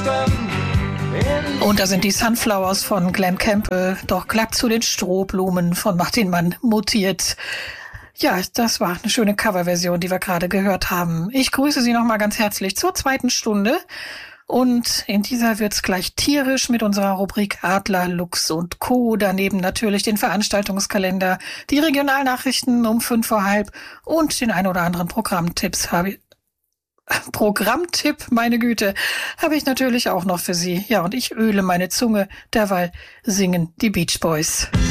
Und da sind die Sunflowers von Glen Campbell doch glatt zu den Strohblumen von Martin Mann mutiert. Ja, das war eine schöne Coverversion, die wir gerade gehört haben. Ich grüße Sie nochmal ganz herzlich zur zweiten Stunde. Und in dieser wird's gleich tierisch mit unserer Rubrik Adler, Lux und Co. Daneben natürlich den Veranstaltungskalender, die Regionalnachrichten um 5:30 und den ein oder anderen Programmtipp, meine Güte, habe ich natürlich auch noch für Sie. Ja, und ich öle meine Zunge, derweil singen die Beach Boys.